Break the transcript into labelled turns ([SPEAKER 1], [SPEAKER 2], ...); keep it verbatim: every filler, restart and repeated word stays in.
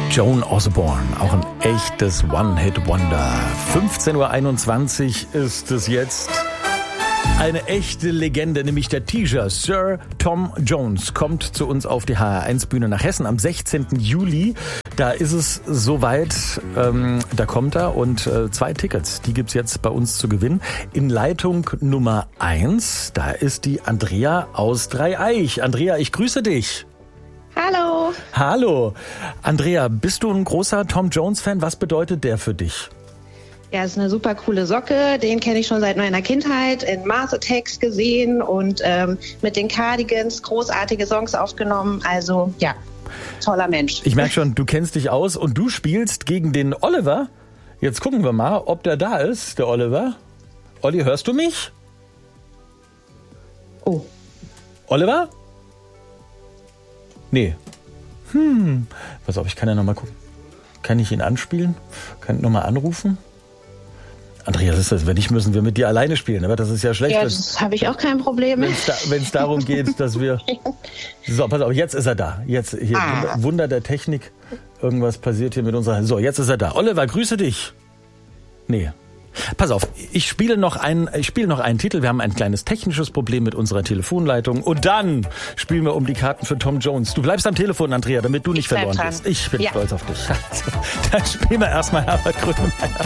[SPEAKER 1] Joan Osborne, auch ein echtes One-Hit-Wonder. fünfzehn Uhr einundzwanzig ist es jetzt. Eine echte Legende, nämlich der Teaser. Sir Tom Jones kommt zu uns auf die H R eins Bühne nach Hessen am sechzehnten Juli. Da ist es soweit, ähm, da kommt er und äh, zwei Tickets, die gibt's jetzt bei uns zu gewinnen. In Leitung Nummer eins, da ist die Andrea aus Dreieich. Andrea, ich grüße dich.
[SPEAKER 2] Hallo.
[SPEAKER 1] Hallo. Andrea, bist du ein großer Tom Jones-Fan? Was bedeutet der für dich?
[SPEAKER 2] Ja, ist eine super coole Socke. Den kenne ich schon seit meiner Kindheit in Mars Attacks gesehen und ähm, mit den Cardigans großartige Songs aufgenommen. Also ja, toller Mensch.
[SPEAKER 1] Ich merke schon, du kennst dich aus und du spielst gegen den Oliver. Jetzt gucken wir mal, ob der da ist, der Oliver. Olli, hörst du mich?
[SPEAKER 2] Oh.
[SPEAKER 1] Oliver? Nee. Hm. Pass auf, ich kann ja nochmal gucken. Kann ich ihn anspielen? Kann ich nochmal anrufen? Andrea, das ist das. Wenn nicht, müssen wir mit dir alleine spielen. Aber das ist ja schlecht.
[SPEAKER 2] Ja, das habe ich auch kein Problem mit.
[SPEAKER 1] Wenn es da, darum geht, dass wir... So, pass auf, jetzt ist er da. Jetzt hier, ah. Wunder der Technik. Irgendwas passiert hier mit unserer... So, jetzt ist er da. Oliver, grüße dich. Nee. Pass auf, ich spiele noch einen, ich spiele noch einen Titel. Wir haben ein kleines technisches Problem mit unserer Telefonleitung. Und dann spielen wir um die Karten für Tom Jones. Du bleibst am Telefon, Andrea, damit du nicht verloren bist. Ich bin ja. stolz auf dich. Dann spielen wir erstmal Herbert Grönemeyer.